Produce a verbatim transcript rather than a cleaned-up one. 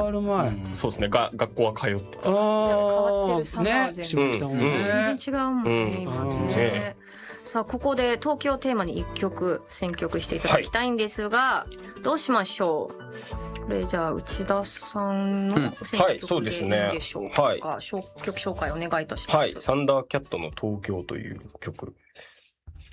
わる前、 うん、そうですね。が学校は通ってた。 あじゃあ変わってる差がね、 全下北もね、 全然違うもんね、 うん今うんね。さあここで東京をテーマにいっきょく選曲していただきたいんですが、どうしましょう。これじゃあ内田さんの選はいそう曲でいいですねんでしょうか。 はい曲紹介お願いいたします。 はい、サンダーキャットの東京という曲です。